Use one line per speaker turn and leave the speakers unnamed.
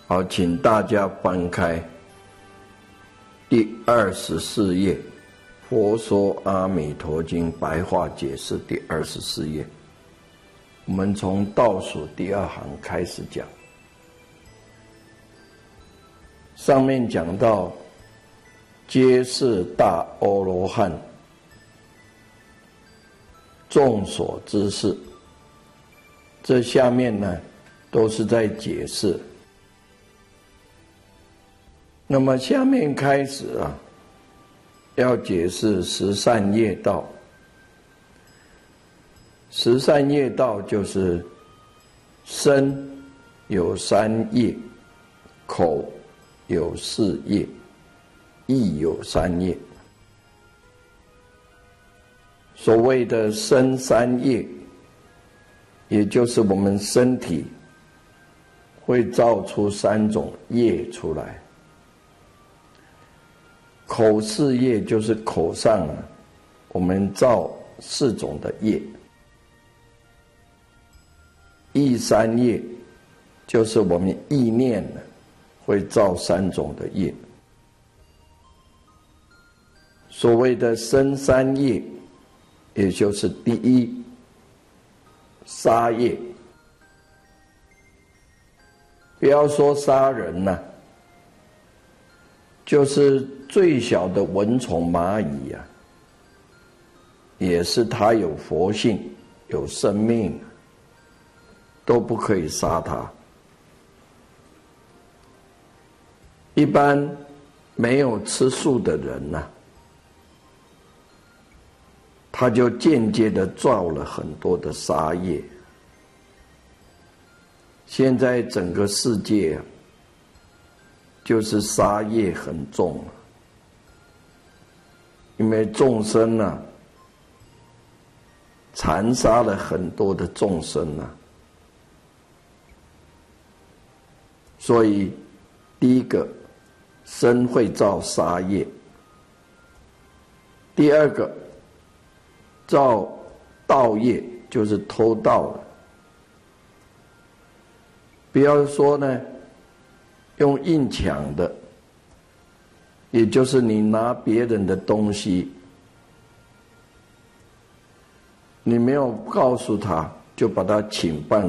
好，请大家翻开第24页，《佛说阿弥陀经》白话解释第24页。我们从倒数第2行开始讲。上面讲到，皆是大阿罗汉，众所知是。这下面呢，都是在解释。那么下面开始要解释十善业道。十善业道就是身有3业，口有4业，意有3业。所谓的身3业，也就是我们身体会造出3种业出来。口4业就是口上我们造4种的业。意3业就是我们意念会造3种的业。所谓的身3业，也就是第一杀业。不要说杀人就是最小的蚊虫蚂蚁也是它有佛性有生命，都不可以杀它。一般没有吃素的人他就间接的造了很多的杀业。现在整个世界就是杀业很重，因为众生残杀了很多的众生所以第一个，身会造杀业；第二个，造盗业，就是偷盗了。不要说用硬抢的，也就是你拿别人的东西，你没有告诉他，就把他请办